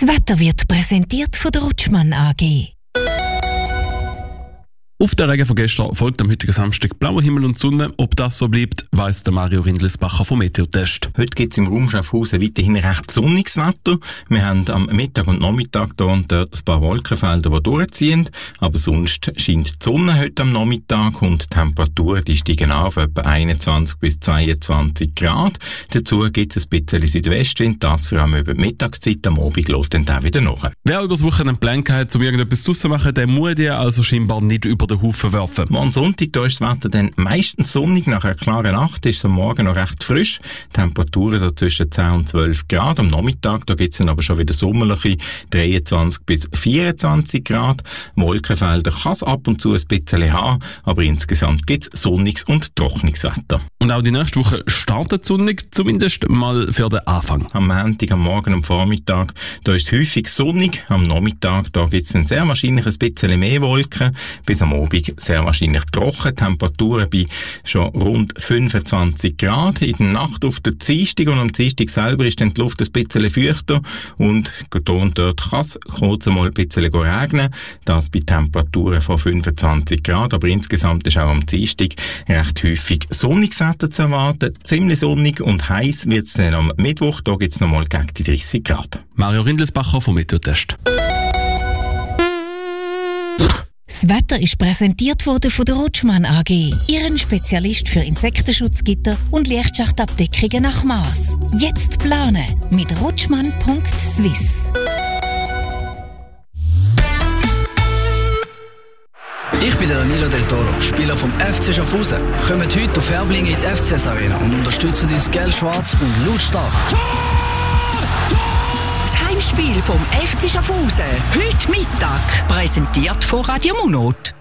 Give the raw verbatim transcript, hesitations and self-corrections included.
Das Wetter wird präsentiert von der Rutschmann A G. Auf den Regen von gestern folgt am heutigen Samstag blauer Himmel und Sonne. Ob das so bleibt, weiss der Mario Rindlisbacher vom Meteotest. Heute gibt es im Raum Schaffhausen weiterhin recht sonniges Wetter. Wir haben am Mittag und Nachmittag hier und dort ein paar Wolkenfelder, die durchziehen. Aber sonst scheint die Sonne heute am Nachmittag und die Temperaturen die steigen auf etwa einundzwanzig bis zweiundzwanzig Grad. Dazu gibt es ein bisschen Südwestwind, das vor allem über die Mittagszeit. Am Abend lässt dann auch wieder nach. Wer übers Wochenende Pläne hat, um irgendetwas draussen zu machen, der muss ja also scheinbar nicht über den Haufen werfen. Morgen Sonntag da ist das Wetter dann meistens sonnig. Nach einer klaren Nacht ist es am Morgen noch recht frisch. Temperaturen so zwischen zehn und zwölf Grad. Am Nachmittag da gibt es dann aber schon wieder sommerliche dreiundzwanzig bis vierundzwanzig Grad. Wolkenfelder kann es ab und zu ein bisschen haben, aber insgesamt gibt es sonniges und trockenes Wetter. Und auch die nächste Woche startet sonnig, zumindest mal für den Anfang. Am Montag, am Morgen, am Vormittag, da ist es häufig sonnig. Am Nachmittag, da gibt es dann sehr wahrscheinlich ein bisschen mehr Wolken. Bis am Abend sehr wahrscheinlich trocken. Temperaturen bei schon rund fünfundzwanzig Grad. In der Nacht auf der Dienstag und am Dienstag selber ist dann die Luft ein bisschen feuchter und hier und dort kann es kurz einmal ein bisschen regnen. Das bei Temperaturen von fünfundzwanzig Grad. Aber insgesamt ist auch am Dienstag recht häufig sonniges Wetter zu erwarten. Ziemlich sonnig und heiß wird es dann am Mittwoch. Da gibt es nochmal gegen die dreißig Grad. Mario Rindlisbacher vom Meteotest. Das Wetter ist präsentiert worden von der Rutschmann A G, Ihren Spezialist für Insektenschutzgitter und Lichtschachtabdeckungen nach Maß. Jetzt planen mit rutschmann punkt swiss. Ich bin der Danilo Del Toro, Spieler vom F C Schaffhausen. Kommt heute auf Färbling in die F C S Arena und unterstützen uns gelb-schwarz und lautstark. Das Heimspiel vom F C Schaffhausen, heute Mittag, präsentiert von Radio Monot.